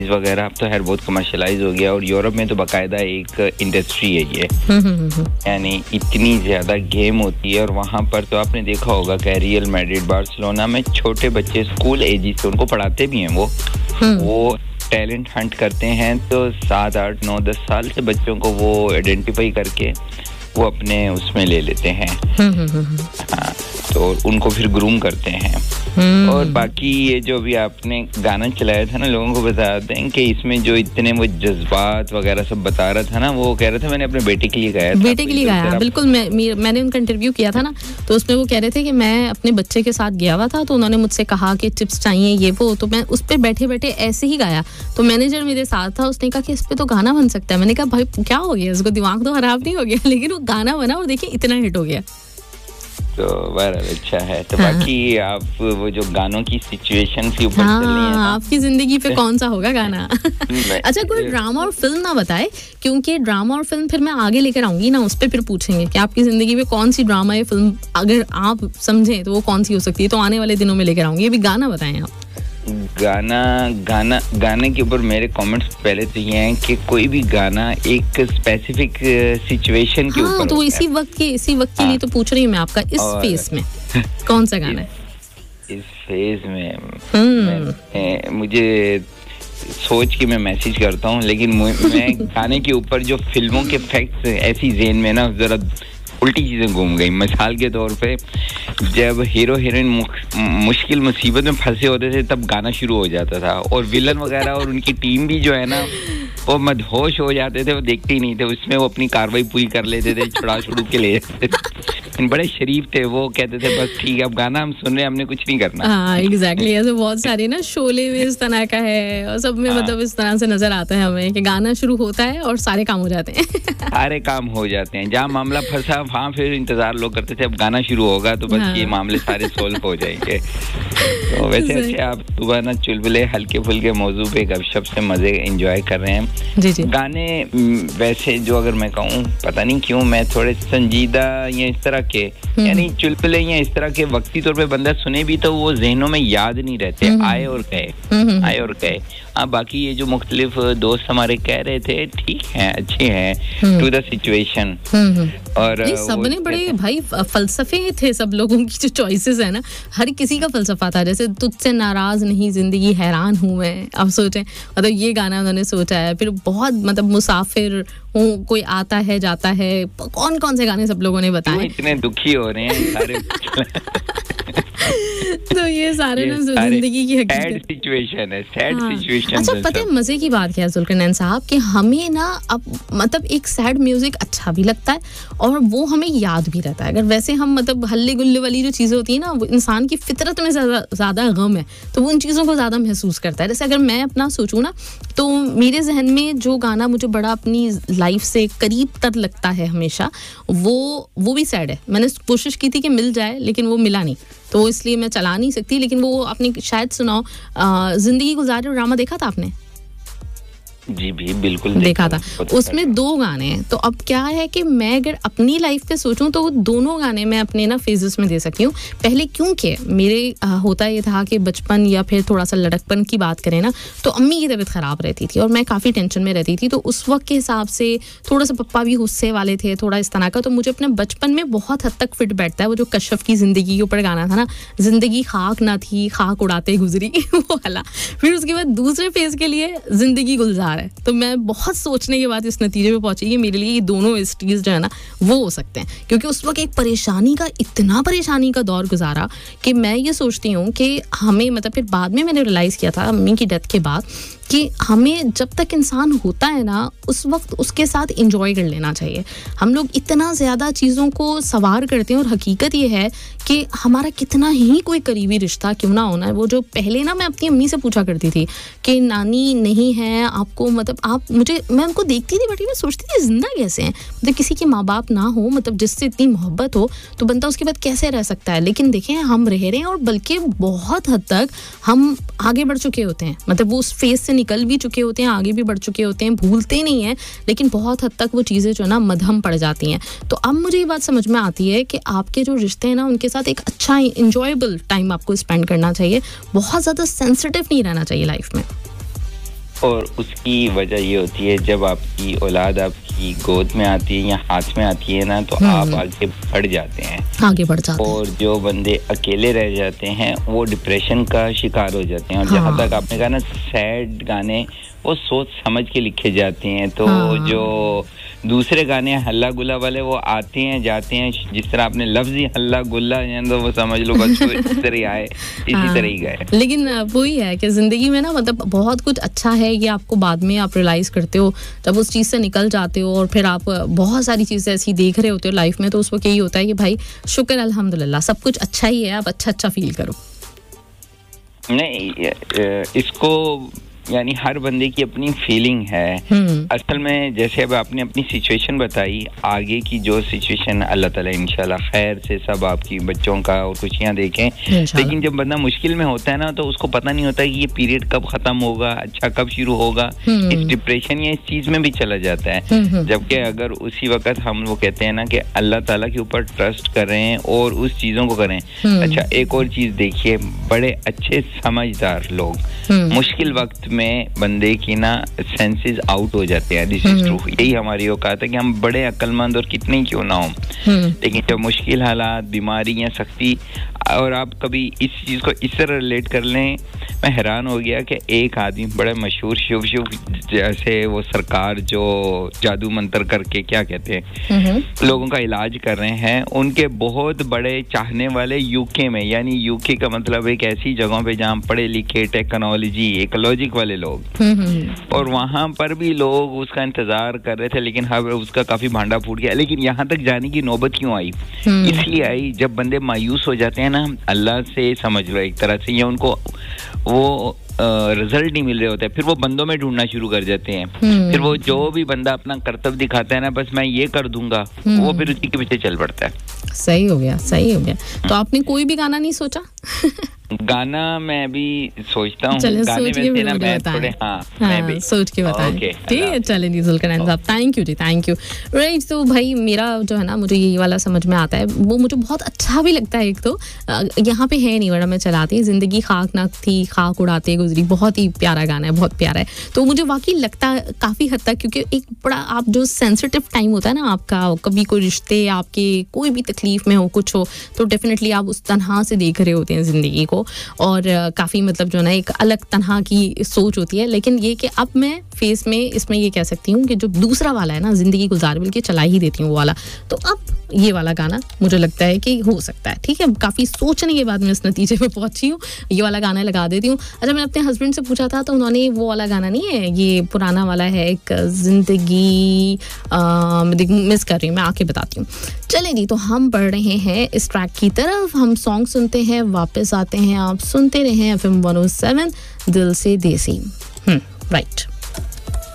वगैरह अब तो खैर बहुत कमर्शलाइज हो गया और यूरोप में तो बाकायदा एक इंडस्ट्री है ये, यानी इतनी ज्यादा गेम होती है और वहाँ पर तो आपने देखा होगा कि रियल मैड्रिड बार्सिलोना में छोटे बच्चे स्कूल एज से उनको पढ़ाते भी हैं, वो टैलेंट हंट करते हैं, तो 7, 8, 9, 10 साल से बच्चों को वो आइडेंटिफाई करके वो अपने उसमें ले लेते हैं। हाँ, तो उनको फिर ग्रूम करते हैं। और बाकी ये जो भी आपने गाना चलाया था ना, लोगों को बता दें कि इसमें जो इतने वो जज्बात वगैरह सब बता रहा था ना, वो कह रहा था मैंने अपने बेटे के लिए गाया था। बेटे के लिए गाया, बिल्कुल। मैंने उनका इंटरव्यू किया था ना, तो उसमें वो कह रहे थे कि मैं अपने बच्चे के साथ गया हुआ था, तो उन्होंने मुझसे कहा कि टिप्स चाहिए ये वो, तो मैं उस पर बैठे बैठे ऐसे ही गाया। तो मैनेजर मेरे साथ था, उसने कहा कि इस पे तो गाना बन सकता है। मैंने कहा भाई क्या हो गया, इसको दिमाग तो खराब नहीं हो गया? लेकिन वो गाना बना और देखिए इतना हिट हो गया। तो बहरहाल अच्छा है। तो बाकी आप वो जो गानों की सिचुएशन के ऊपर चल रही है ना, आपकी जिंदगी पे कौन सा होगा गाना? अच्छा, कोई ड्रामा और फिल्म ना बताए, क्योंकि ड्रामा और फिल्म फिर मैं आगे लेकर आऊंगी ना, उस पर फिर पूछेंगे कि आपकी जिंदगी में कौन सी ड्रामा या फिल्म अगर आप समझें तो वो कौन सी हो सकती है, तो आने वाले दिनों में लेकर आऊंगी। अभी गाना बताएं आप। गाने के ऊपर मेरे कमेंट्स पहले तो ये हैं कि कोई भी गाना एक स्पेसिफिक सिचुएशन के ऊपर, तो इसी वक्त के लिए तो पूछ रही हूँ मैं आपका, इस फेज में कौन सा गाना है? इस फेज में मुझे सोच के मैं मैसेज करता हूँ, लेकिन मैं गाने के ऊपर जो फिल्मों के फैक्ट्स ऐसी ज़हन में ना जरा उल्टी चीजें घूम गई। मिसाल के तौर पे जब हीरो हीरोइन मुश्किल मुसीबत में फंसे होते थे तब गाना शुरू हो जाता था, और विलन वगैरह और उनकी टीम भी जो है ना वो मदहोश हो जाते थे, वो देखते ही नहीं थे, उसमें वो अपनी कार्रवाई पूरी कर लेते थे, छुड़ा छुड़ू के ले जाते थे। बड़े शरीफ थे वो, कहते थे बस ठीक है अब गाना हम सुन रहे हैं, हमने कुछ नहीं करना। हाँ एग्जैक्टली, ऐसे बहुत सारे ना शोले में इस तरह का है, और सब में मतलब इस तरह से नजर आता है हमें कि गाना शुरू होता है और सारे काम हो जाते हैं। सारे काम हो जाते हैं, जहाँ मामला फंसा वहाँ फिर इंतजार लोग करते थे अब गाना शुरू होगा तो बस ये मामले सारे सोल्व हो जाएंगे। तो वैसे अच्छे आप सुबह ना चुलबुले हल्के फुल्के मौजू पे गपशप से मजे एंजॉय कर रहे हैं। जी। गाने वैसे जो अगर मैं कहूँ, पता नहीं क्यों मैं थोड़े संजीदा या इस तरह के, यानी चुलबुले या इस तरह के वक्ती तौर पे बंदा सुने भी तो वो जहनों में याद नहीं रहते, आए और गए। हाँ, बाकी ये जो मुख्तलिफ दोस्त हमारे कह रहे थे ठीक है, अच्छे हैं टू द सिचुएशन। और सबने बड़े भाई फलसफे थे, सब लोगों की जो चॉइसेस है ना, हर किसी का फलसफा था। जैसे तुझसे नाराज नहीं जिंदगी हैरान हूँ मैं, अब सोचें मतलब ये गाना उन्होंने सोचा है। फिर बहुत मतलब मुसाफिर हूँ, कोई आता है जाता है, कौन कौन से गाने सब लोगों ने बताए। इतने दुखी हो रहे हैं सारे। तो ये सारे ना जिंदगी की सैड सिचुएशन है, सैड सिचुएशन। अच्छा, पता है मजे की बात क्या है जुल्करनैन साहब, कि हमें ना अब मतलब एक सैड म्यूजिक अच्छा भी लगता है और वो हमें याद भी रहता है। अगर वैसे हम मतलब हल्ले गुल्ले वाली जो चीजें होती है ना, वो इंसान की फितरत में ज्यादा गम है तो वो उन चीजों को ज्यादा महसूस करता है। जैसे अगर मैं अपना सोचूं ना, तो मेरे जहन में जो गाना मुझे बड़ा अपनी लाइफ से करीब तर लगता है हमेशा, वो भी सैड है। मैंने कोशिश की थी कि मिल जाए लेकिन वो मिला नहीं, तो इसलिए मैं चला नहीं सकती। लेकिन वो आपने शायद सुनाओ, जिंदगी गुजारे ड्रामा देखा था आपने? जी भी बिल्कुल देखा था। उसमें 2 गाने हैं। तो अब क्या है कि मैं अगर अपनी लाइफ पे सोचूं तो वो दोनों गाने मैं अपने ना फेजेस में दे सकती हूँ। पहले क्योंकि मेरे होता ये था कि बचपन या फिर थोड़ा सा लड़कपन की बात करें ना, तो अम्मी की तबीयत ख़राब रहती थी और मैं काफ़ी टेंशन में रहती थी। तो उस वक्त के हिसाब से थोड़ा सा पप्पा भी गुस्से वाले थे, थोड़ा इस तरह का। तो मुझे अपने बचपन में बहुत हद तक फिट बैठता है वो जो कश्यप की ज़िंदगी के ऊपर गाना था ना, जिंदगी खाक ना थी खाक उड़ाते गुजरी, वो वाला। फिर उसके बाद दूसरे फेज के लिए जिंदगी गुलजार है। तो मैं बहुत सोचने के बाद इस नतीजे पे पहुंची कि मेरे लिए ये दोनों स्टेज जो है ना वो हो सकते हैं, क्योंकि उस वक्त एक इतना परेशानी का दौर गुजारा कि मैं ये सोचती हूँ कि हमें मतलब फिर बाद में मैंने रियलाइज़ किया था अम्मी की डेथ के बाद कि हमें जब तक इंसान होता है ना उस वक्त उसके साथ एंजॉय कर लेना चाहिए। हम लोग इतना ज़्यादा चीज़ों को सवार करते हैं और हकीकत ये है कि हमारा कितना ही कोई करीबी रिश्ता क्यों ना होना है, वो जो पहले ना मैं अपनी अम्मी से पूछा करती थी कि नानी नहीं है आपको, मतलब मैं उनको देखती थी बट मैं सोचती थी जिंदा कैसे हैं, मतलब किसी के माँ बाप ना हो, मतलब जिससे इतनी मोहब्बत हो तो बंदा उसके बाद कैसे रह सकता है। लेकिन देखें हम रह रहे हैं और बल्कि बहुत हद तक हम आगे बढ़ चुके होते हैं, मतलब वो उस फेज से निकल भी चुके होते हैं, आगे भी बढ़ चुके होते हैं, भूलते नहीं हैं, लेकिन बहुत हद तक वो चीज़ें जो है ना मध्यम पड़ जाती हैं। तो अब मुझे ये बात समझ में आती है कि आपके जो रिश्ते हैं ना उनके साथ एक अच्छा इंजॉयबल टाइम आपको स्पेंड करना चाहिए, बहुत ज़्यादा सेंसिटिव नहीं रहना चाहिए लाइफ में। और उसकी वजह ये होती है जब आपकी औलाद आपकी गोद में आती है या हाथ में आती है ना, तो आप आगे बढ़ जाते हैं, और जो बंदे अकेले रह जाते हैं वो डिप्रेशन का शिकार हो जाते हैं। और जहाँ तक आपने कहा ना सैड गाने वो सोच समझ के लिखे जाते हैं, तो जो दूसरे गाने हल्ला गुल्ला वाले वो आते हैं जाते हैं, जिस तरह आपने लफ्ज ही हल्ला गुल्ला तो वो समझ लो बस इस तरह आए इसी तरह ही गए। लेकिन वही है कि जिंदगी में ना मतलब बहुत कुछ अच्छा है, ये आपको बाद में आप रियलाइज करते हो जब उस चीज से निकल जाते हो, और फिर आप बहुत सारी चीजें ऐसी देख रहे होते हो लाइफ में, तो उस वक्त यही होता है कि भाई शुक्र अल्हम्दुलिल्लाह सब कुछ अच्छा ही है, आप अच्छा फील करो। नहीं, इसको यानी हर बंदे की अपनी फीलिंग है। असल में जैसे अब आपने अपनी सिचुएशन बताई, आगे की जो सिचुएशन अल्लाह ताला इंशाल्लाह खैर से सब आपकी बच्चों का और खुशियां देखें, लेकिन जब बंदा मुश्किल में होता है ना तो उसको पता नहीं होता कि ये पीरियड कब खत्म होगा, अच्छा कब शुरू होगा, इस डिप्रेशन या इस चीज में भी चला जाता है। जबकि अगर उसी वक्त हम वो कहते हैं ना कि अल्लाह ताला के ऊपर ट्रस्ट करें और उस चीजों को करें। अच्छा, एक और चीज देखिए, बड़े अच्छे समझदार लोग मुश्किल वक्त में बंदे की ना सेंसेस आउट हो जाते हैं। दिस इज ट्रू, यही हमारी औकात है कि हम बड़े अक्लमंद और कितने ही क्यों ना हो, लेकिन जब मुश्किल हालात, बीमारी या सख्ती, और आप कभी इस चीज को इस तरह रिलेट कर लें, मैं हैरान हो गया कि एक आदमी बड़े मशहूर शिव जैसे वो सरकार जो जादू मंत्र करके क्या कहते हैं लोगों का इलाज कर रहे हैं, उनके बहुत बड़े चाहने वाले यूके में, यानी यूके का मतलब एक ऐसी जगहों पे जहाँ पढ़े लिखे, टेक्नोलॉजी, इकोलॉजिक वाले लोग, और वहां पर भी लोग उसका इंतजार कर रहे थे, लेकिन हाँ उसका काफी भांडा फूट गया। लेकिन यहाँ तक जाने की नौबत क्यों आई? इसलिए आई जब बंदे मायूस हो जाते हैं ना अल्लाह से, समझ लो एक तरह से, या उनको वो रिजल्ट नहीं मिल रहे होते, फिर वो बंदों में ढूंढना शुरू कर जाते हैं। फिर वो जो भी बंदा अपना कर्तव्य दिखाता है ना, बस मैं ये कर दूंगा, वो फिर उसी के पीछे चल पड़ता है। सही हो गया, सही हो गया। तो आपने कोई भी गाना नहीं सोचा? गाना मैं भी सोचता हूँ, गाने वैसे ना मैं थोड़े मैं भी सोच के बताएं। ठीक है, चलिए जुल्करनैन साहब, thank you ji, thank you. Right, तो भाई मेरा जो है ना, मुझे यही वाला समझ में आता है, वो मुझे बहुत अच्छा भी लगता है। एक तो यहाँ पे है नहीं, वरना मैं चलाती, जिंदगी खाकनाक थी खाक उड़ाते गुजरी, बहुत ही प्यारा गाना है, बहुत प्यारा है। तो मुझे वाकई लगता है काफी हद तक, क्योंकि एक बड़ा आप जो सेंसिटिव टाइम होता है ना आपका, कभी कोई रिश्ते आपके कोई भी तकलीफ में हो, कुछ हो, तो डेफिनेटली आप उस तरह से देख रहे होते हैं जिंदगी को, और काफ़ी मतलब जो ना एक अलग तरह की सोच होती है। लेकिन ये कि अब मैं फेस में इसमें ये कह सकती हूँ कि जो दूसरा वाला है ना, जिंदगी गुजार मिल के चला ही देती हूँ वो वाला, तो अब ये वाला गाना मुझे लगता है कि हो सकता है। ठीक है, काफ़ी सोचने के बाद मैं इस नतीजे पे पहुंची हूँ, ये वाला गाना लगा देती हूँ। अच्छा, मैंने अपने हस्बैंड से पूछा था तो उन्होंने वो वाला गाना नहीं है, ये पुराना वाला है एक, जिंदगी मिस कर रही हूँ मैं, आके बताती हूँ। चले जी, तो हम बढ़ रहे हैं इस ट्रैक की तरफ, हम सॉन्ग सुनते हैं, वापस आते हैं। आप सुनते रहें FM 107 दिल से देसी। राइट।